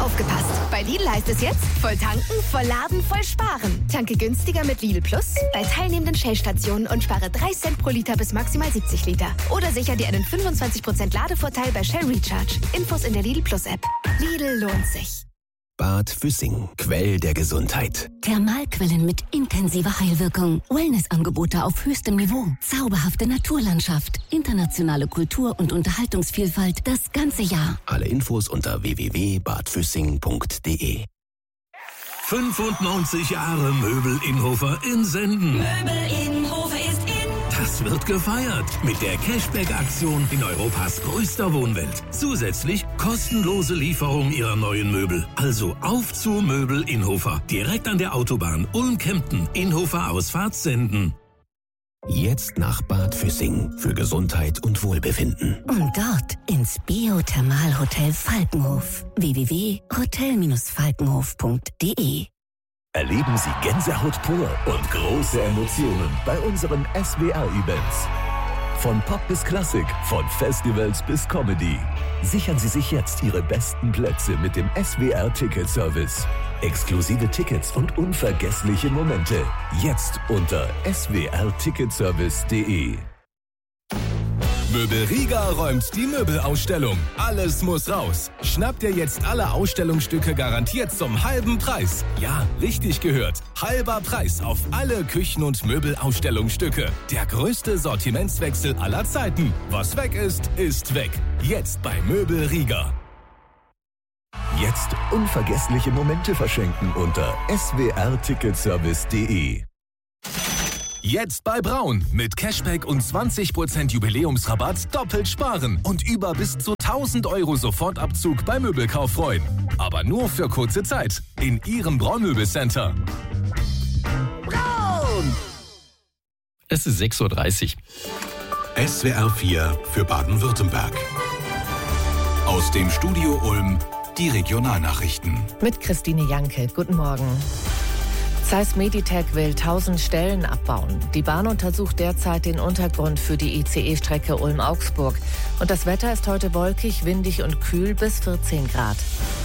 Aufgepasst! Bei Lidl heißt es jetzt, voll tanken, voll laden, voll sparen. Tanke günstiger mit Lidl Plus bei teilnehmenden Shell-Stationen und spare 3 Cent pro Liter bis maximal 70 Liter. Oder sicher dir einen 25% Ladevorteil bei Shell Recharge. Infos in der Lidl Plus App. Lidl lohnt sich. Bad Füssing, Quell der Gesundheit. Thermalquellen mit intensiver Heilwirkung. Wellnessangebote auf höchstem Niveau. Zauberhafte Naturlandschaft. Internationale Kultur- und Unterhaltungsvielfalt das ganze Jahr. Alle Infos unter www.badfüssing.de. 95 Jahre Möbel Innhofer in Senden. Möbel Innhofer ist in. Das wird gefeiert mit der Cashback-Aktion in Europas größter Wohnwelt. Zusätzlich kostenlose Lieferung Ihrer neuen Möbel. Also auf zu Möbel Innhofer. Direkt an der Autobahn Ulm-Kempten. Innhofer Ausfahrt Senden. Jetzt nach Bad Füssing für Gesundheit und Wohlbefinden. Und dort ins Biothermalhotel Falkenhof. www.hotel-falkenhof.de. Erleben Sie Gänsehaut pur und große Emotionen bei unseren SWR-Events. Von Pop bis Klassik, von Festivals bis Comedy. Sichern Sie sich jetzt Ihre besten Plätze mit dem SWR-Ticket-Service. Exklusive Tickets und unvergessliche Momente. Jetzt unter swrticketservice.de. Möbel Rieger räumt die Möbelausstellung. Alles muss raus. Schnappt ihr jetzt alle Ausstellungsstücke garantiert zum halben Preis. Ja, richtig gehört. Halber Preis auf alle Küchen- und Möbelausstellungsstücke. Der größte Sortimentswechsel aller Zeiten. Was weg ist, ist weg. Jetzt bei Möbel Rieger. Jetzt unvergessliche Momente verschenken unter swrticketservice.de. Jetzt bei Braun. Mit Cashback und 20% Jubiläumsrabatt doppelt sparen und über bis zu 1.000 € Sofortabzug beim Möbelkauf freuen. Aber nur für kurze Zeit. In Ihrem Braun-Möbelcenter. Braun! Es ist 6:30 Uhr. SWR 4 für Baden-Württemberg. Aus dem Studio Ulm die Regionalnachrichten. Mit Christine Janke. Guten Morgen. Zeiss Meditec will 1000 Stellen abbauen. Die Bahn untersucht derzeit den Untergrund für die ICE-Strecke Ulm-Augsburg. Und das Wetter ist heute wolkig, windig und kühl bis 14 Grad.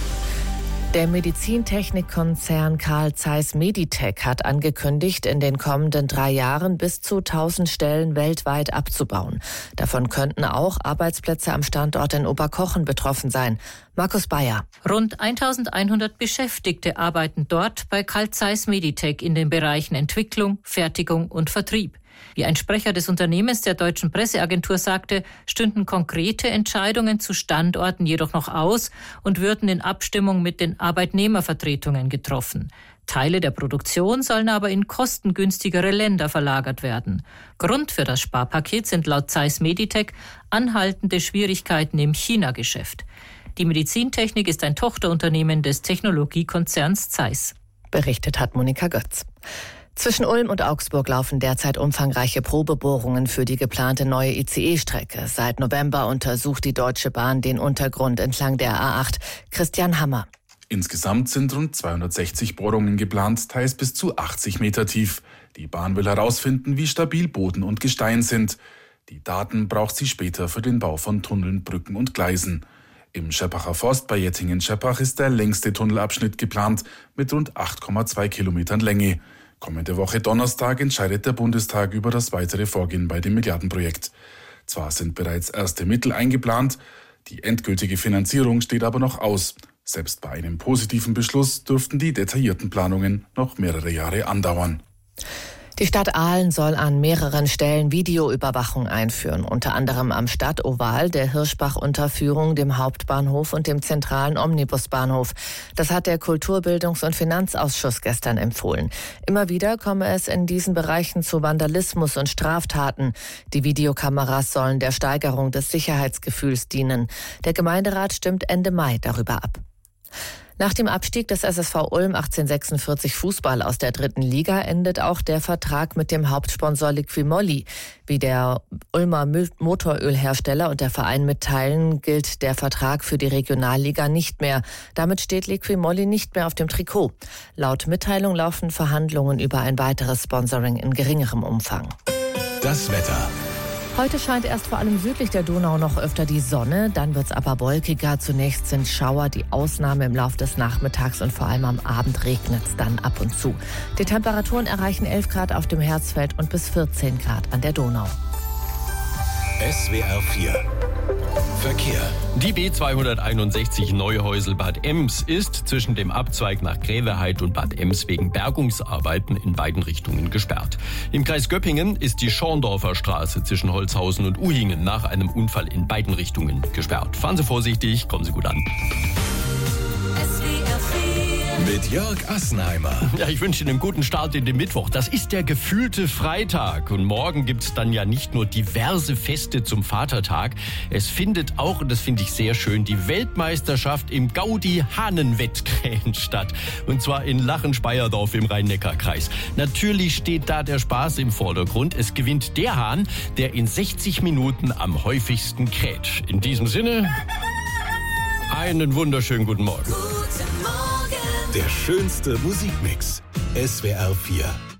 Der Medizintechnikkonzern Carl Zeiss Meditec hat angekündigt, in den kommenden 3 Jahren bis zu 1000 Stellen weltweit abzubauen. Davon könnten auch Arbeitsplätze am Standort in Oberkochen betroffen sein. Markus Bayer. Rund 1100 Beschäftigte arbeiten dort bei Carl Zeiss Meditec in den Bereichen Entwicklung, Fertigung und Vertrieb. Wie ein Sprecher des Unternehmens der deutschen Presseagentur sagte, stünden konkrete Entscheidungen zu Standorten jedoch noch aus und würden in Abstimmung mit den Arbeitnehmervertretungen getroffen. Teile der Produktion sollen aber in kostengünstigere Länder verlagert werden. Grund für das Sparpaket sind laut Zeiss Meditec anhaltende Schwierigkeiten im China-Geschäft. Die Medizintechnik ist ein Tochterunternehmen des Technologiekonzerns Zeiss. Berichtet hat Monika Götz. Zwischen Ulm und Augsburg laufen derzeit umfangreiche Probebohrungen für die geplante neue ICE-Strecke. Seit November untersucht die Deutsche Bahn den Untergrund entlang der A8. Christian Hammer. Insgesamt sind rund 260 Bohrungen geplant, teils bis zu 80 Meter tief. Die Bahn will herausfinden, wie stabil Boden und Gestein sind. Die Daten braucht sie später für den Bau von Tunneln, Brücken und Gleisen. Im Scheppacher Forst bei Jettingen-Scheppach ist der längste Tunnelabschnitt geplant mit rund 8,2 Kilometern Länge. Kommende Woche Donnerstag entscheidet der Bundestag über das weitere Vorgehen bei dem Milliardenprojekt. Zwar sind bereits erste Mittel eingeplant, die endgültige Finanzierung steht aber noch aus. Selbst bei einem positiven Beschluss dürften die detaillierten Planungen noch mehrere Jahre andauern. Die Stadt Aalen soll an mehreren Stellen Videoüberwachung einführen, unter anderem am Stadtoval, der Hirschbach-Unterführung, dem Hauptbahnhof und dem zentralen Omnibusbahnhof. Das hat der Kulturbildungs- und Finanzausschuss gestern empfohlen. Immer wieder komme es in diesen Bereichen zu Vandalismus und Straftaten. Die Videokameras sollen der Steigerung des Sicherheitsgefühls dienen. Der Gemeinderat stimmt Ende Mai darüber ab. Nach dem Abstieg des SSV Ulm 1846 Fußball aus der 3. Liga endet auch der Vertrag mit dem Hauptsponsor Liqui-Moly. Wie der Ulmer Motorölhersteller und der Verein mitteilen, gilt der Vertrag für die Regionalliga nicht mehr. Damit steht Liqui-Moly nicht mehr auf dem Trikot. Laut Mitteilung laufen Verhandlungen über ein weiteres Sponsoring in geringerem Umfang. Das Wetter. Heute scheint erst vor allem südlich der Donau noch öfter die Sonne, dann wird es aber wolkiger. Zunächst sind Schauer die Ausnahme im Laufe des Nachmittags und vor allem am Abend regnet es dann ab und zu. Die Temperaturen erreichen 11 Grad auf dem Herzfeld und bis 14 Grad an der Donau. SWR 4 Verkehr. Die B261 Neuhäusel-Bad Ems ist zwischen dem Abzweig nach Gräveheid und Bad Ems wegen Bergungsarbeiten in beiden Richtungen gesperrt. Im Kreis Göppingen ist die Schorndorfer Straße zwischen Holzhausen und Uhingen nach einem Unfall in beiden Richtungen gesperrt. Fahren Sie vorsichtig, kommen Sie gut an. Mit Jörg Assenheimer. Ja, ich wünsche Ihnen einen guten Start in den Mittwoch. Das ist der gefühlte Freitag. Und morgen gibt es dann ja nicht nur diverse Feste zum Vatertag. Es findet auch, und das finde ich sehr schön, die Weltmeisterschaft im Gaudi-Hahnenwettkrähen statt. Und zwar in Lachen-Speyerdorf im Rhein-Neckar-Kreis. Natürlich steht da der Spaß im Vordergrund. Es gewinnt der Hahn, der in 60 Minuten am häufigsten kräht. In diesem Sinne, einen wunderschönen guten Morgen. Der schönste Musikmix. SWR 4